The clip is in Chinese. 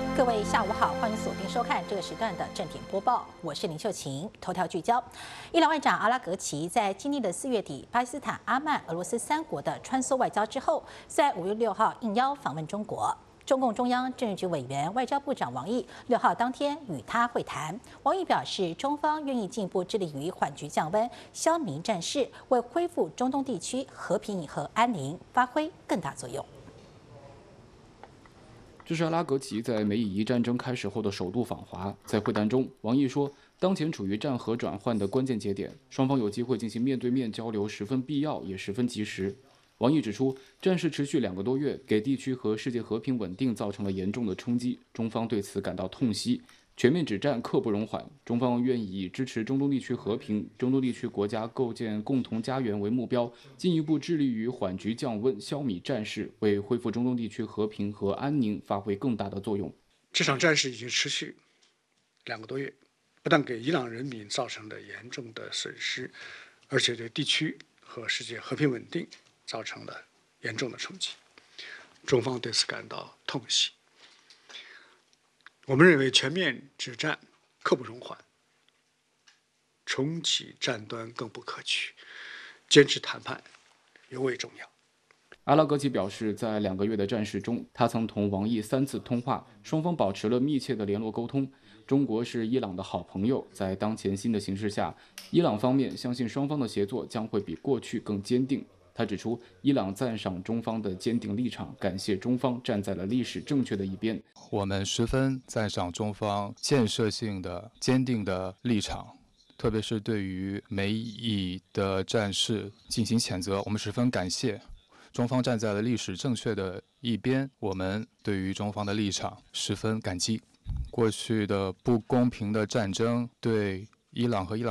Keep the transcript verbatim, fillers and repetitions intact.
各位下午好，欢迎锁定收看这个时段的正点播报，我是林秀琴。头条聚焦：伊朗外长阿拉格齐在经历了四月底巴基斯坦、阿曼、俄罗斯三国的穿梭外交之后，在五月六号应邀访问中国。中共中央政治局委员、外交部长王毅六号当天与他会谈。王毅表示，中方愿意进一步致力于缓局降温、消弭战事，为恢复中东地区和平和安宁发挥更大作用。 这是阿拉格齐在美以伊战争开始后的首度访华。在会谈中，王毅说，当前处于战和转换的关键节点，双方有机会进行面对面交流十分必要，也十分及时。王毅指出，战事持续两个多月，给地区和世界和平稳定造成了严重的冲击，中方对此感到痛惜。全面止战刻不容缓，中方愿意以支持中东地区和平、中东地区国家构建共同家园为目标，进一步致力于缓局降温、消弭战事，为恢复中东地区和平和安宁发挥更大的作用。 这场战事已经持续两个多月，不但给伊朗人民造成了严重的损失，而且对地区和世界和平稳定造成了严重的冲击。中方对此感到痛惜。我们认为全面止战刻不容缓，重启战端更不可取，坚持谈判尤为重要。 阿拉格齐表示，在两个月的战事中，他曾同王毅三次通话，双方保持了密切的联络沟通。中国是伊朗的好朋友，在当前新的形势下，伊朗方面相信双方的协作将会比过去更坚定。他指出，伊朗赞赏中方的坚定立场，感谢中方站在了历史正确的一边。 我们十分赞赏中方建设性的、坚定的立场，特别是对于美以的战事进行谴责，我们十分感谢中方站在了历史正确的一边。我们对于中方的立场十分感激。过去的不公平的战争对伊朗和伊朗